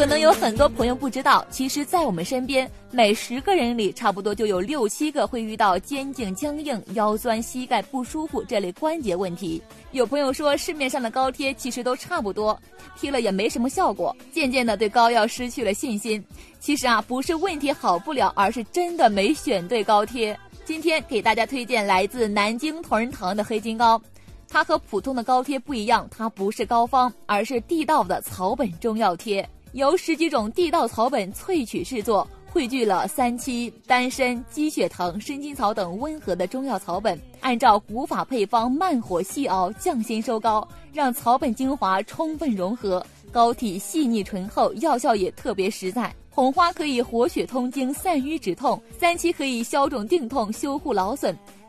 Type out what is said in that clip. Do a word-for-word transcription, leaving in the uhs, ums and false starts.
可能有很多朋友不知道，其实在我们身边每十个人里差不多就有六七个会遇到肩颈僵硬、腰酸、膝盖不舒服这类关节问题。有朋友说市面上的膏贴其实都差不多，贴了也没什么效果，渐渐的对膏药失去了信心。其实啊，不是问题好不了，而是真的没选对膏贴。今天给大家推荐来自南京同仁堂的黑金膏，它和普通的膏贴不一样，它不是膏方，而是地道的草本中药贴，由十几种地道草本萃取制作，汇聚了三七、丹参、鸡血藤、生筋草等温和的中药草本，按照古法配方慢火细熬，匠心收膏，让草本精华充分融合，膏体细腻醇厚，药效也特别实在。红花可以活血通经、散瘀止痛，三七可以消肿定痛、修护劳损，